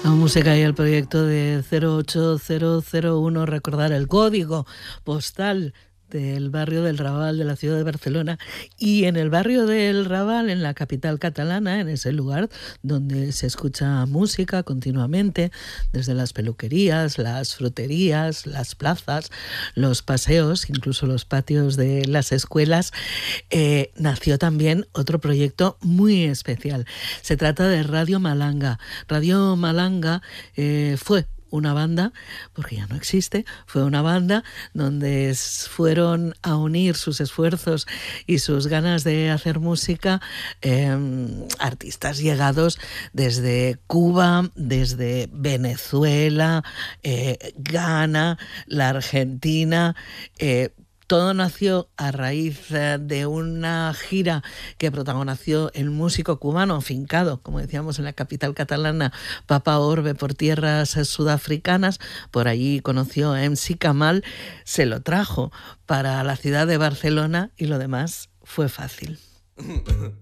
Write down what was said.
La música y el proyecto de 08001, recordar el código postal del barrio del Raval de la ciudad de Barcelona, y en el barrio del Raval, en la capital catalana, en ese lugar donde se escucha música continuamente, desde las peluquerías, las fruterías, las plazas, los paseos, incluso los patios de las escuelas, nació también otro proyecto muy especial. Se trata de Radio Malanga. Radio Malanga fue una banda, porque ya no existe, fue una banda donde fueron a unir sus esfuerzos y sus ganas de hacer música artistas llegados desde Cuba, desde Venezuela, Ghana, la Argentina. Todo nació a raíz de una gira que protagonizó el músico cubano afincado, como decíamos, en la capital catalana, Papa Orbe, por tierras sudafricanas. Por allí conoció a MC Kamal, se lo trajo para la ciudad de Barcelona y lo demás fue fácil.